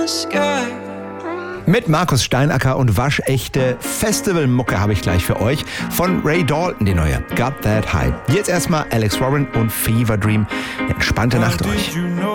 the sky. Mit Markus Steinacker und waschechte Festivalmucke habe ich gleich für euch. Von Ray Dalton, die neue Got That High. Jetzt erstmal Alex Warren und Fever Dream. Eine entspannte Nacht euch.